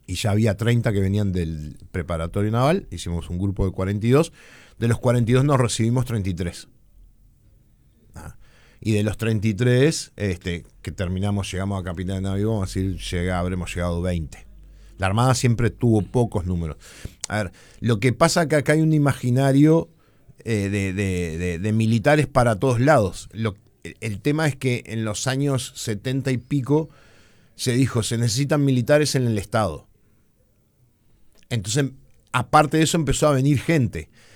y ya había 30 que venían del preparatorio naval, hicimos un grupo de 42, de los 42 nos recibimos 33. Y de los 33, que terminamos, llegamos a capitán de navío, vamos a decir, habremos llegado 20. La Armada siempre tuvo pocos números. A ver, lo que pasa es que acá hay un imaginario de militares para todos lados. El tema es que en los años 70 y pico se dijo, se necesitan militares en el Estado. Entonces, aparte de eso, empezó a venir gente.